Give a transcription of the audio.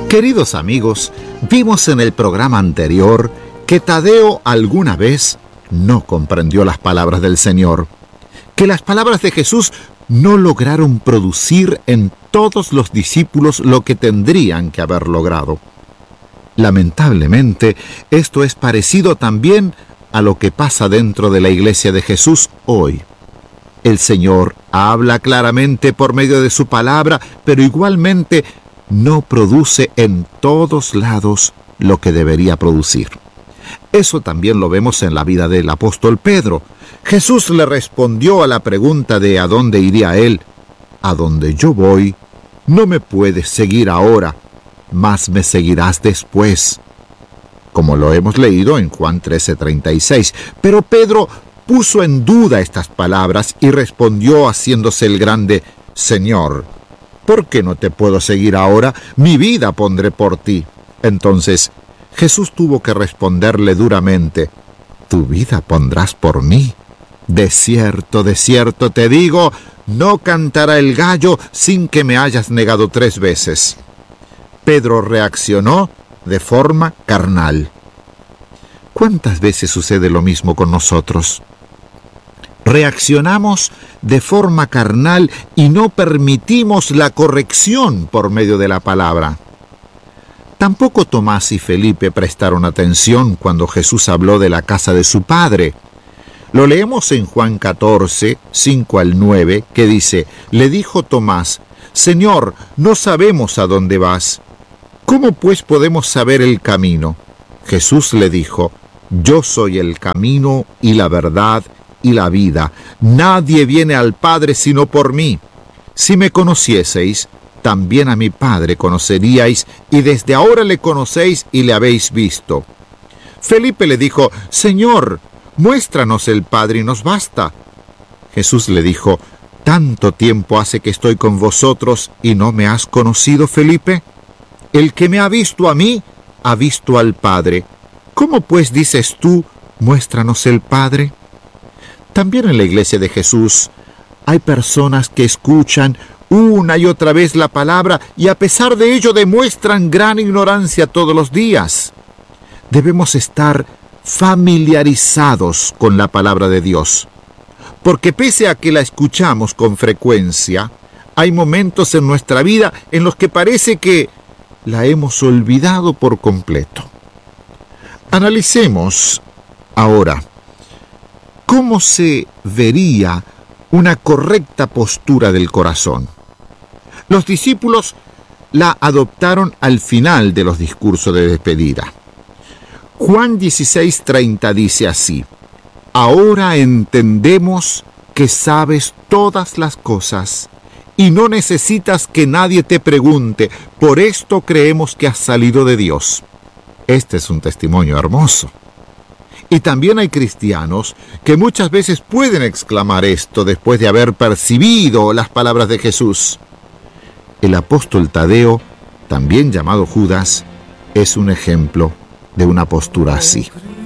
Queridos amigos, vimos en el programa anterior que Tadeo alguna vez no comprendió las palabras del Señor, que las palabras de Jesús no lograron producir en todos los discípulos lo que tendrían que haber logrado. Lamentablemente, esto es parecido también a lo que pasa dentro de la Iglesia de Jesús hoy. El Señor habla claramente por medio de su palabra, pero igualmente no produce en todos lados lo que debería producir. Eso también lo vemos en la vida del apóstol Pedro. Jesús le respondió a la pregunta de ¿a dónde iría él? A donde yo voy, no me puedes seguir ahora, mas me seguirás después. Como lo hemos leído en Juan 13:36. Pero Pedro puso en duda estas palabras y respondió haciéndose el grande: Señor, ¿por qué no te puedo seguir ahora? Mi vida pondré por ti. Entonces Jesús tuvo que responderle duramente: ¿tu vida pondrás por mí? De cierto te digo, no cantará el gallo sin que me hayas negado 3 veces. Pedro reaccionó de forma carnal. ¿Cuántas veces sucede lo mismo con nosotros? Reaccionamos de forma carnal y no permitimos la corrección por medio de la palabra. Tampoco Tomás y Felipe prestaron atención cuando Jesús habló de la casa de su padre. Lo leemos en Juan 14, 5 al 9, que dice: le dijo Tomás: Señor, no sabemos a dónde vas. ¿Cómo pues podemos saber el camino? Jesús le dijo: yo soy el camino y la verdad y la vida. Nadie viene al Padre sino por mí. Si me conocieseis, también a mi Padre conoceríais, y desde ahora le conocéis y le habéis visto. Felipe le dijo: Señor, muéstranos el Padre y nos basta. Jesús le dijo: ¿tanto tiempo hace que estoy con vosotros y no me has conocido, Felipe? El que me ha visto a mí, ha visto al Padre. ¿Cómo pues dices tú, muéstranos el Padre? También en la Iglesia de Jesús hay personas que escuchan una y otra vez la palabra y a pesar de ello demuestran gran ignorancia todos los días. Debemos estar familiarizados con la palabra de Dios, porque pese a que la escuchamos con frecuencia, hay momentos en nuestra vida en los que parece que la hemos olvidado por completo. Analicemos ahora cómo se vería una correcta postura del corazón. Los discípulos la adoptaron al final de los discursos de despedida. Juan 16:30 dice así: ahora entendemos que sabes todas las cosas y no necesitas que nadie te pregunte, por esto creemos que has salido de Dios. Este es un testimonio hermoso. Y también hay cristianos que muchas veces pueden exclamar esto después de haber percibido las palabras de Jesús. El apóstol Tadeo, también llamado Judas, es un ejemplo de una postura así.